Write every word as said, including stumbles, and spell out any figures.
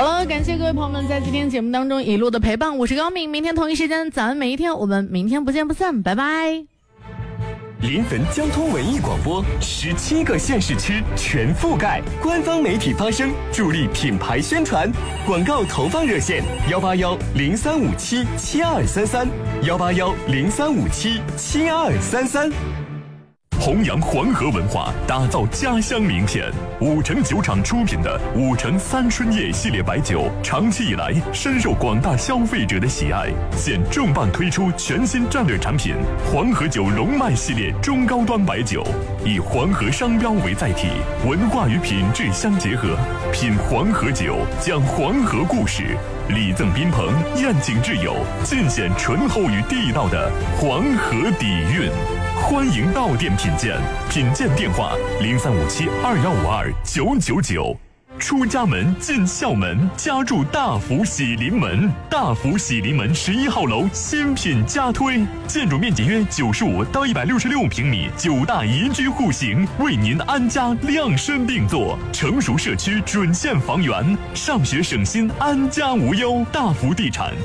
好了，感谢各位朋友们在今天节目当中一路的陪伴，我是高敏，明天同一时间咱们每一天，我们明天不见不散，拜拜。 临汾交通文艺广播，十七个县市区全覆盖，官方媒体发声，助力品牌宣传。广告投放热线：幺八幺零三五七七二三三，幺八幺零三五七七二三三。 弘扬黄河文化，打造家乡名片。五城酒厂出品的五城三春叶系列白酒，长期以来深受广大消费者的喜爱。现重磅推出全新战略产品黄河酒龙脉系列中高端白酒，以黄河商标为载体，文化与品质相结合。品黄河酒，讲黄河故事，礼赠宾朋，宴请挚友，尽显醇厚与地道的黄河底蕴。欢迎到店品鉴，品鉴电话零三五七二幺五二九九九。出家门进校门，家住大福喜临门。大福喜临门十一号楼新品加推，建筑面积约九十五到一百六十六平米，九大宜居户型，为您安家量身定做。成熟社区准现房源，上学省心安家无忧。大福地产